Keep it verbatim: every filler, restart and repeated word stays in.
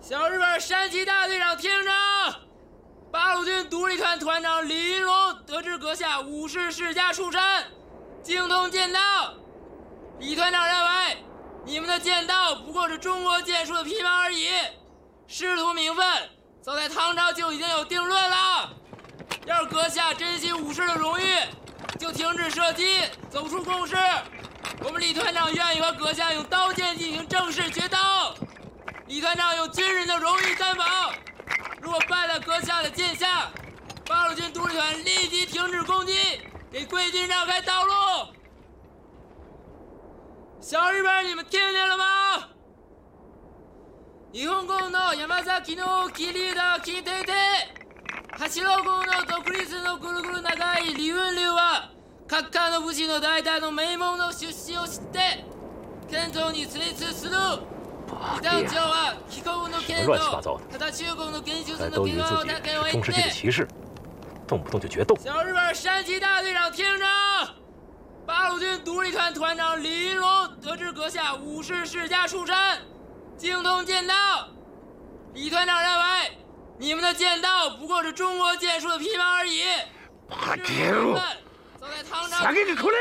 小日本山崎大队长听着，八路军独立团团长李云龙得知阁下武士世家出身，精通剑道。李团长认为，你们的剑道不过是中国剑术的皮毛而已，师徒名分早在唐朝就已经有定论了。要是阁下珍惜武士的荣誉，就停止射击，走出共识。我们李团长愿意和阁下用刀剑进行正式决斗。李团长用军人的荣誉担保，如果败在阁下的剑下，八路军独立团立即停止攻击，给贵军让开道路。小日本，你们听见了吗？日本軍の山崎の切り枝聞いていて、八郎軍の独立のぐるぐる長い李雲龍は各界の武士の代々の名門の出身を知って剣道に精通する。李団長は非公の剣道、ただ中国の芸術の技能だけを得て。 歧视，动不动就决斗。 小日本山崎大队长听着，八路军独立团团长李云龙得知阁下武士世家出身，精通剑道。李团长认为，你们的剑道不过是中国剑术的皮毛而已。 バカ野郎！ 早在唐朝。 下げてこれ！